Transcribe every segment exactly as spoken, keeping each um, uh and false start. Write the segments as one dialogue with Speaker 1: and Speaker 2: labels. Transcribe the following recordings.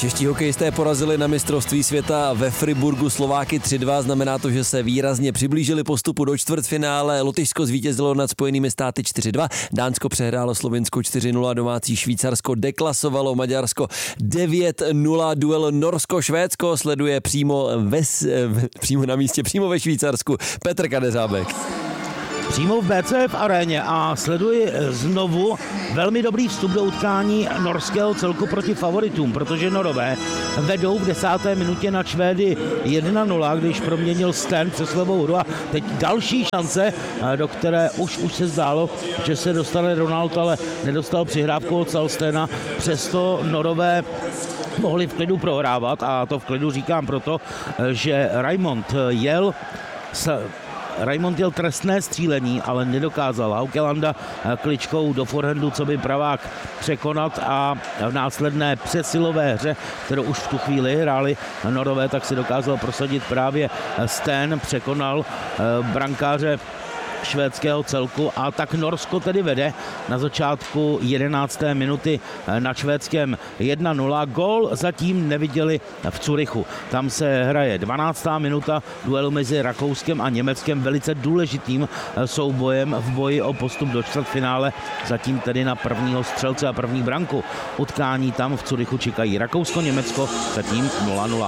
Speaker 1: Čeští hokejisté porazili na mistrovství světa ve Friburgu Slováky tři dva, znamená to, že se výrazně přiblížili postupu do čtvrtfinále. Lotyšsko zvítězilo nad Spojenými státy čtyři dva, Dánsko přehrálo Slovinsko čtyři nula, domácí Švýcarsko deklasovalo Maďarsko devět nula, duel Norsko-Švédsko sleduje přímo, ve, přímo na místě, přímo ve Švýcarsku Petr Kadeřábek.
Speaker 2: Přímo v bé cé ef aréně a sleduji znovu velmi dobrý vstup do utkání norského celku proti favoritům, protože Norové vedou v desáté minutě na Švédy jedna nula, když proměnil Sten přes levou hru a teď další šance, do které už, už se zdálo, že se dostane Ronald, ale nedostal přihrávku od Salstena, přesto Norové mohli v klidu prohrávat a to v klidu říkám proto, že Raymond jel s Raymond jel trestné střílení, ale nedokázal Haukelanda kličkou do forehandu, co by pravák překonat a v následné přesilové hře, kterou už v tu chvíli hráli Norové, tak si dokázal prosadit právě Sten, překonal brankáře švédského celku a tak Norsko tedy vede na začátku jedenácté minuty na švédském jedna nula. Gól zatím neviděli v Curychu. Tam se hraje dvanáctá minuta, duel mezi Rakouskem a Německem, velice důležitým soubojem v boji o postup do čtvrtfinále. Zatím tedy na prvního střelce a první branku utkání tam v Curychu čekají Rakousko-Německo, zatím nula nula.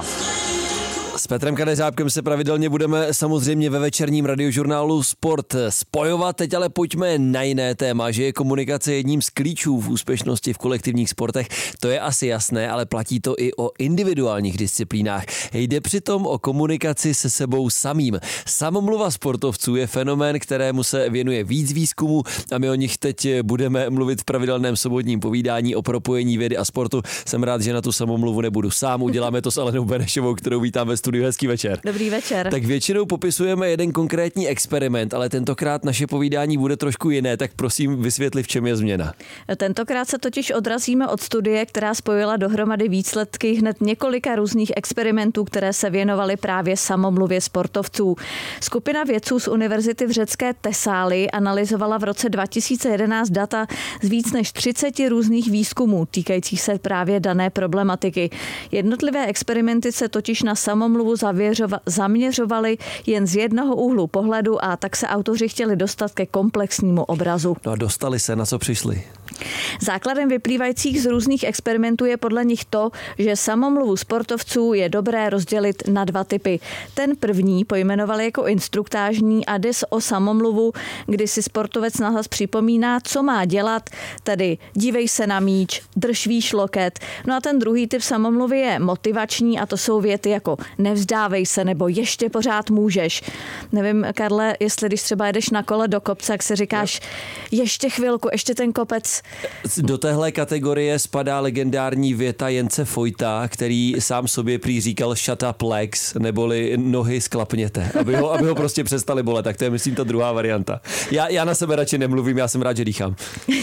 Speaker 1: S Petrem Kadeřábkem se pravidelně budeme samozřejmě ve večerním radiožurnálu Sport spojovat. Teď ale pojďme na jiné téma, že je komunikace jedním z klíčů v úspěšnosti v kolektivních sportech. To je asi jasné, ale platí to i o individuálních disciplínách. Jde přitom o komunikaci se sebou samým. Samomluva sportovců je fenomén, kterému se věnuje víc výzkumu a my o nich teď budeme mluvit v pravidelném sobotním povídání o propojení vědy a sportu. Jsem rád, že na tu samomluvu nebudu sám. Uděláme to s Alenou Benešovou, kterou vítám ve studiu. Hezký večer.
Speaker 3: Dobrý večer.
Speaker 1: Tak většinou popisujeme jeden konkrétní experiment, ale tentokrát naše povídání bude trošku jiné, tak prosím vysvětli, v čem je změna.
Speaker 3: Tentokrát se totiž odrazíme od studie, která spojila dohromady výsledky hned několika různých experimentů, které se věnovaly právě samomluvě sportovců. Skupina vědců z univerzity v řecké Tesály analyzovala v roce dva tisíce jedenáct data z víc než třiceti různých výzkumů týkajících se právě dané problematiky. Jednotlivé experimenty se totiž na samomluvu zaměřovali jen z jednoho úhlu pohledu a tak se autoři chtěli dostat ke komplexnímu obrazu.
Speaker 1: No a dostali se, na co přišli?
Speaker 3: Základem vyplývajících z různých experimentů je podle nich to, že samomluvu sportovců je dobré rozdělit na dva typy. Ten první pojmenovali jako instruktážní a jde o samomluvu, kdy si sportovec nahlas připomíná, co má dělat, tedy dívej se na míč, drž výš loket. No a ten druhý typ samomluvy je motivační a to jsou věty jako nevzdávej se nebo ještě pořád můžeš. Nevím, Karle, jestli když třeba jedeš na kole do kopce, jak si říkáš ještě chvilku, ještě ten kopec.
Speaker 1: Do téhle kategorie spadá legendární věta Jence Fojta, který sám sobě prý říkal shut up legs, neboli nohy sklapněte, aby ho, aby ho prostě přestali bolet. Tak to je, myslím, ta druhá varianta. Já, já na sebe radši nemluvím, já jsem rád, že dýchám.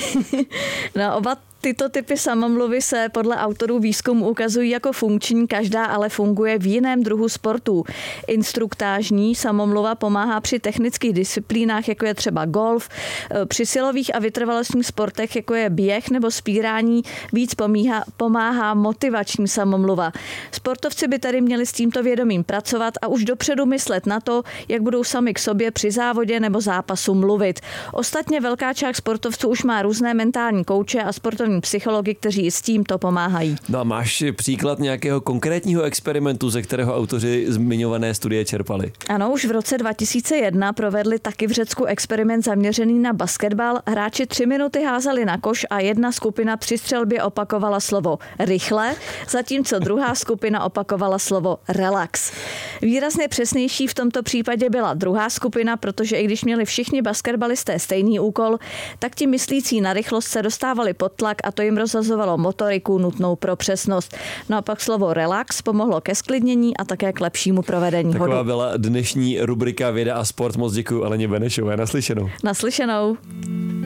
Speaker 3: No, oba tyto typy samomluvy se podle autorů výzkumu ukazují jako funkční, každá ale funguje v jiném druhu sportů. Instruktážní samomluva pomáhá při technických disciplínách, jako je třeba golf, při silových a vytrvalostních sportech, jako je běh nebo spírání, víc pomáhá, pomáhá motivační samomluva. Sportovci by tady měli s tímto vědomím pracovat a už dopředu myslet na to, jak budou sami k sobě při závodě nebo zápasu mluvit. Ostatně velká část sportovců už má různé mentální kouče a sportovní psychologi, kteří s tímto pomáhají.
Speaker 1: No a máš příklad nějakého konkrétního experimentu, ze kterého autoři zmiňované studie čerpali?
Speaker 3: Ano, už v roce dva tisíce jedna provedli taky v Řecku experiment zaměřený na basketbal. Hráči tři minuty házeli na koš a jedna skupina při střelbě opakovala slovo rychle, zatímco druhá skupina opakovala slovo relax. Výrazně přesnější v tomto případě byla druhá skupina, protože i když měli všichni basketbalisté stejný úkol, tak ti myslící na rychlost se dostávali pod tlak a to jim rozhazovalo motoriku nutnou pro přesnost. No a pak slovo relax pomohlo ke sklidnění a také k lepšímu provedení
Speaker 1: Taková
Speaker 3: hodu.
Speaker 1: byla dnešní rubrika Věda a sport. Moc děkuju Aleně Benešové. Naslyšenou.
Speaker 3: Naslyšenou.